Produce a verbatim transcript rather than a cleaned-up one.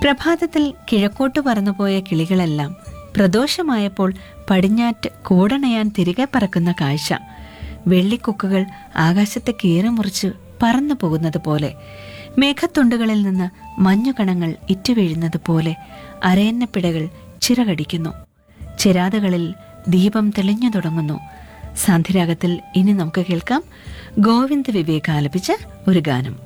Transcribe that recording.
പ്രഭാതത്തിൽ കിഴക്കോട്ട് പറന്നുപോയ കിളികളെല്ലാം പ്രദോഷമായപ്പോൾ പടിഞ്ഞാറ്റ് കൂടണയാൻ തിരികെ പറക്കുന്ന കാഴ്ച. വെള്ളിക്കൊക്കുകൾ ആകാശത്തെ കീറിമുറിച്ച് പറന്നു പോകുന്നത് പോലെ, മേഘത്തുണ്ടുകളിൽ നിന്ന് മഞ്ഞുകണങ്ങൾ ഇറ്റുവീഴുന്നത് പോലെ അരയന്നപ്പിടകൾ ചിറകടിക്കുന്നു. ചിരാതുകളിൽ ദീപം തെളിഞ്ഞു തുടങ്ങുന്നു. സാന്ധ്യരാഗത്തിൽ ഇനി നമുക്ക് കേൾക്കാം ഗോവിന്ദ് വിവേക് ആലപിച്ച ഒരു ഗാനം.